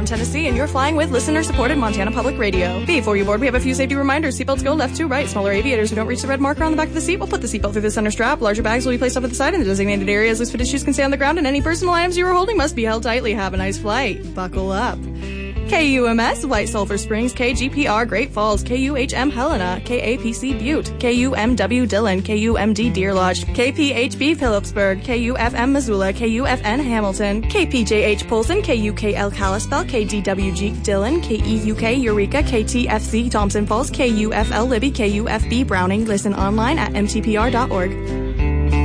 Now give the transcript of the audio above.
Tennessee, and you're flying with listener-supported Montana Public Radio. Before you board, we have a few safety reminders. Seatbelts go left to right. Smaller aviators who don't reach the red marker on the back of the seat will put the seatbelt through the center strap. Larger bags will be placed off to the side in the designated areas. Loose-fitted shoes can stay on the ground, and any personal items you are holding must be held tightly. Have a nice flight. Buckle up. KUMS, White Sulphur Springs, KGPR, Great Falls, KUHM, Helena, KAPC, Butte, KUMW, Dillon, KUMD, Deer Lodge, KPHB, Phillipsburg, KUFM, Missoula, KUFN, Hamilton, KPJH, Polson, KUKL, Kalispell, KDWG, Dillon, KEUK, Eureka, KTFC, Thompson Falls, KUFL, Libby, KUFB, Browning. Listen online at mtpr.org.